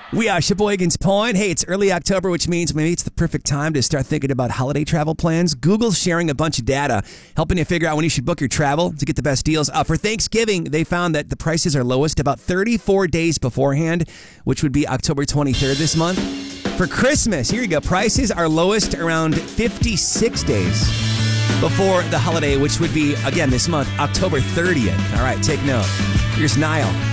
We are Sheboygan's Point. Hey, it's early October, which means maybe it's the perfect time to start thinking about holiday travel plans. Google's sharing a bunch of data, helping you figure out when you should book your travel to get the best deals. For Thanksgiving, they found that the prices are lowest about 34 days beforehand, which would be October 23rd this month. For Christmas, here you go, prices are lowest around 56 days before the holiday, which would be, again, this month, October 30th. All right, take note. Here's Niall.